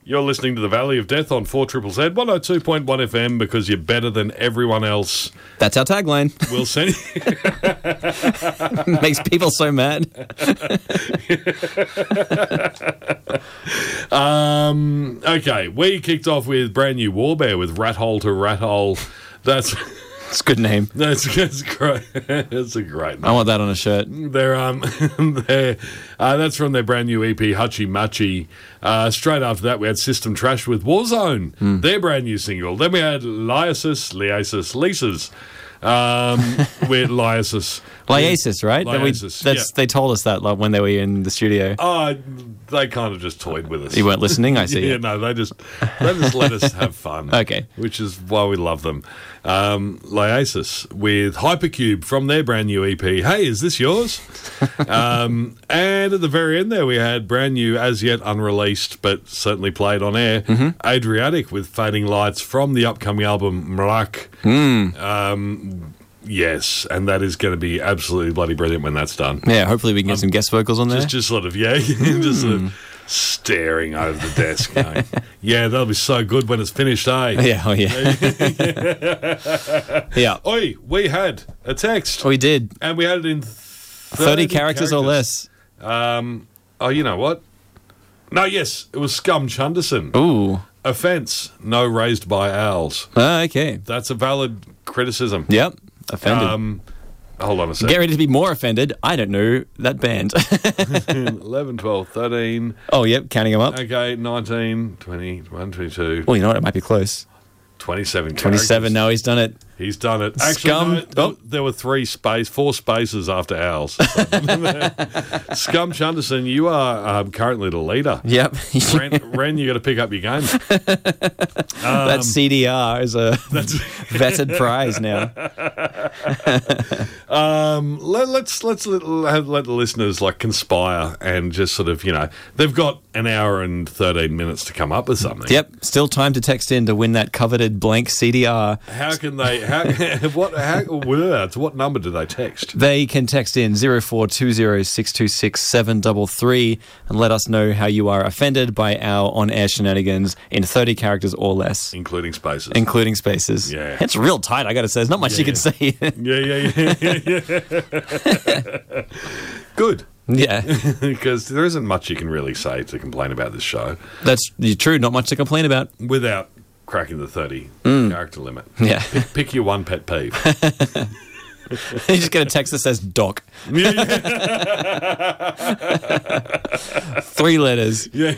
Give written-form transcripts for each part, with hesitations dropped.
You're listening to The Valley of Death on 4ZZZ, 102.1 FM, because you're better than everyone else. That's our tagline. We'll send you... Makes people so mad. Okay, we kicked off with brand new Warbear with Rat Hole to Rat Hole. That's... It's a good name. That's great. That's a great name. I want that on a shirt. That's from their brand new EP, Hutchie Muchie. Straight after that, we had System Trash with Warzone, their brand new single. Then we had Liasis, with Liasis. Liasis, right? Liasis, They told us that when they were in the studio. They kind of just toyed with us. You weren't listening, I see. Yeah, no, they just let us have fun. Okay. Which is why we love them. Liasis with Hypercube from their brand new EP. Hey, is this yours? And at the very end there, we had brand new, as yet unreleased, but certainly played on air, Adriatic with Fading Lights from the upcoming album Mrak. Yes, and that is going to be absolutely bloody brilliant when that's done. Yeah, hopefully we can get some guest vocals on there. Just sort of, just sort of staring over the desk going, yeah, that'll be so good when it's finished, eh? Yeah, oh yeah. Yeah. Oi, we had a text. We did. And we had it in 30 characters or less. You know what? No, yes, it was Scum Chunderson. Ooh. Offence, no raised by owls. Okay. That's a valid criticism. Yep. Offended. Hold on a second. Get ready to be more offended. I don't know that band. 11, 12, 13. Oh, yep, counting them up. Okay, 19, 20, 21, 22. Well, you know what? It might be close. 27 characters. 27, no, he's done it. He's done it. Actually, Scum. There were 4 spaces after owls. Scum Chunderson, you are currently the leader. Yep. Ren, you got to pick up your game. That CDR is a vetted prize now. Let's let the listeners conspire and just sort of, they've got an hour and 13 minutes to come up with something. Yep. Still time to text in to win that coveted blank CDR. How can they? What number do they text? They can text in 0420626733 and let us know how you are offended by our on-air shenanigans in 30 characters or less. Including spaces. Yeah. It's real tight, I got to say. There's not much you can say. Yeah. Good. Yeah. Because there isn't much you can really say to complain about this show. That's true. Not much to complain about. Without cracking the 30 character limit. Yeah. Pick your one pet peeve. You just get a text that says doc. 3 letters. Yeah.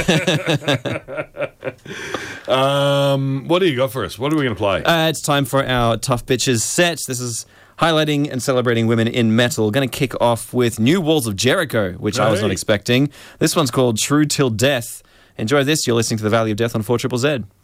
What do you got for us? What are we going to play? It's time for our Tough Bitches set. This is highlighting and celebrating women in metal. Going to kick off with New Walls of Jericho, which I was not expecting. This one's called True Till Death. Enjoy this. You're listening to The Valley of Death on 4ZZZ.